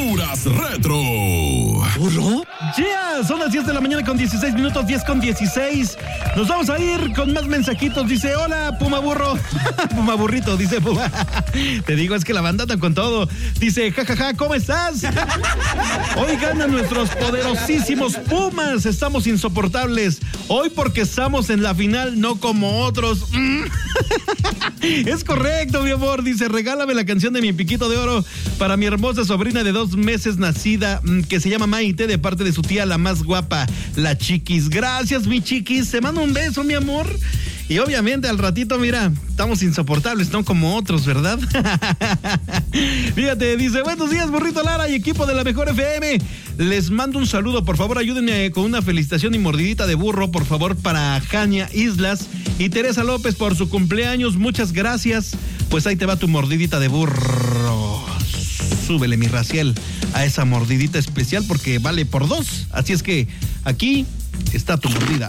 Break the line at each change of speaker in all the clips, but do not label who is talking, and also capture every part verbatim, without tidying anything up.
Honduras Retro.
¿Burro? Yeah, son las diez de la mañana con dieciséis minutos, diez con dieciséis. Nos vamos a ir con más mensajitos. Dice, hola, Puma Burro. Puma Burrito, dice Puma. Te digo, es que la banda anda con todo. Dice, jajaja, ja, ja, ¿cómo estás? Hoy ganan nuestros poderosísimos Pumas. Estamos insoportables. Hoy porque estamos en la final, no como otros. Es correcto, mi amor. Dice, regálame la canción de Mi Piquito de Oro para mi hermosa sobrina de dos meses nacida, que se llama Maite, de parte de su tía, la más guapa, la Chiquis. Gracias, mi Chiquis. Te mando un beso, mi amor. Y obviamente al ratito, mira, estamos insoportables, no como otros, ¿verdad? Fíjate, dice, buenos días, Burrito Lara y equipo de la Mejor F M. Les mando un saludo, por favor, ayúdenme con una felicitación y mordidita de burro, por favor, para Jania Islas y Teresa López por su cumpleaños. Muchas gracias. Pues ahí te va tu mordidita de burro. Súbele, mi Raciel, a esa mordidita especial porque vale por dos. Así es que aquí está tu mordida.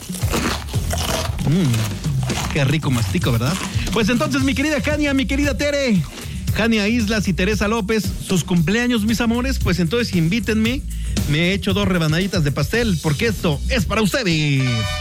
Mmm. Qué rico mastico, ¿verdad? Pues entonces, mi querida Jania, mi querida Tere, Jania Islas y Teresa López, sus cumpleaños, mis amores, pues entonces invítenme. Me he hecho dos rebanaditas de pastel porque esto es para ustedes.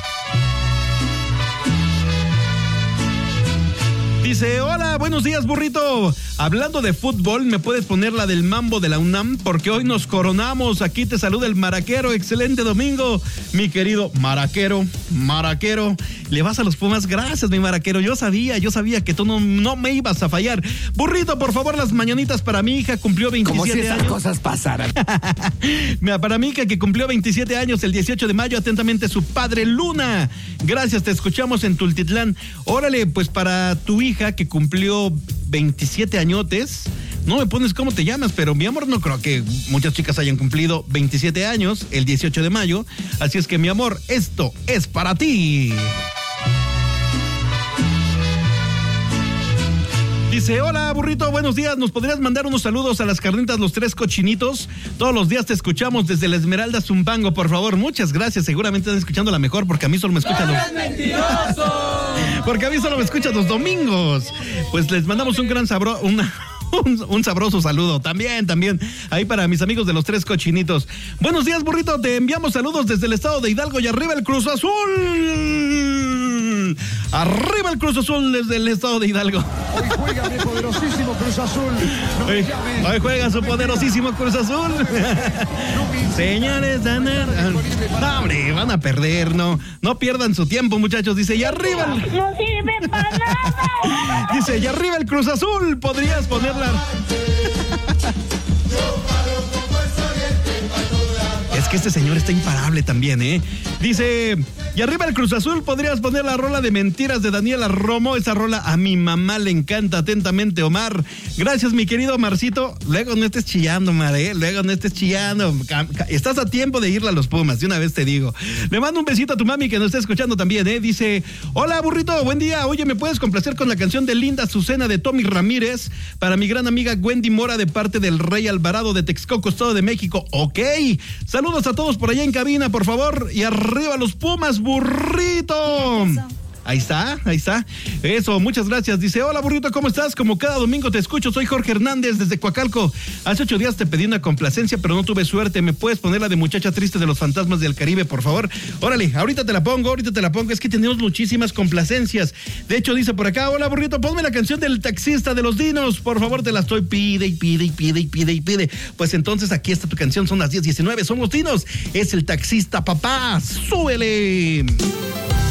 Dice, hola, buenos días, burrito. Hablando de fútbol, ¿me puedes poner la del mambo de la UNAM? Porque hoy nos coronamos. Aquí te saluda el maraquero. Excelente domingo, mi querido maraquero, maraquero. ¿Le vas a los Pumas? Gracias, mi maraquero. Yo sabía, yo sabía que tú no, no me ibas a fallar. Burrito, por favor, las mañanitas para mi hija. Cumplió veintisiete
años. Como si esas
años.
cosas pasaran.
Mira, para mi hija que cumplió veintisiete años el dieciocho de mayo, atentamente su padre Luna. Gracias, te escuchamos en Tultitlán. Órale, pues para tu hija que cumplió veintisiete añotes, no me pones cómo te llamas, pero mi amor, no creo que muchas chicas hayan cumplido veintisiete años el dieciocho de mayo, así es que mi amor, esto es para ti. Dice, hola, burrito, buenos días. ¿Nos podrías mandar unos saludos a las carnitas Los Tres Cochinitos? Todos los días te escuchamos desde la Esmeralda Zumpango, por favor. Muchas gracias. Seguramente están escuchando la mejor porque a mí solo me escuchan los...
¡Mentiroso!
Porque a mí solo me escuchan los domingos. Pues les mandamos un gran sabro... Una... Un, un sabroso saludo, también, también, ahí para mis amigos de Los Tres Cochinitos. Buenos días, burrito, te enviamos saludos desde el estado de Hidalgo y arriba el Cruz Azul. Arriba el Cruz Azul desde el estado de Hidalgo.
Hoy juega mi poderosísimo Cruz Azul. No
hoy, hoy juega su poderosísimo Cruz Azul. Señores, ganar. No, hombre, van a perder, no, no pierdan su tiempo, muchachos. Dice, y arriba el...
No sirve para nada.
Dice, y arriba el Cruz Azul, podrías ponerla. Es que este señor está imparable también, ¿eh? Dice, y arriba el Cruz Azul, podrías poner la rola de Mentiras de Daniela Romo. Esa rola a mi mamá le encanta. Atentamente, Omar. Gracias, mi querido Omarcito. Luego no estés chillando, Omar, ¿eh? Luego no estés chillando. Estás a tiempo de irle a los Pumas, de una vez te digo. Le mando un besito a tu mami que nos está escuchando también, ¿eh? Dice, hola, burrito, buen día. Oye, ¿me puedes complacer con la canción de Linda Azucena de Tommy Ramírez para mi gran amiga Wendy Mora de parte del Rey Alvarado de Texcoco, Estado de México? Ok. Saludos a todos por allá en cabina, por favor. Y arriba los Pumas, burrito. Ahí está, ahí está. Eso, muchas gracias. Dice, hola, burrito, ¿cómo estás? Como cada domingo te escucho, soy Jorge Hernández desde Coacalco. Hace ocho días te pedí una complacencia, pero no tuve suerte. ¿Me puedes poner la de Muchacha Triste de los Fantasmas del Caribe, por favor? Órale, ahorita te la pongo, ahorita te la pongo. Es que tenemos muchísimas complacencias. De hecho, dice por acá, hola, burrito, ponme la canción del Taxista de los Dinos. Por favor, te la estoy pide y pide y pide y pide y pide. Pues entonces aquí está tu canción, son las diez diecinueve, son los Dinos. Es el Taxista, papá. ¡Súbele!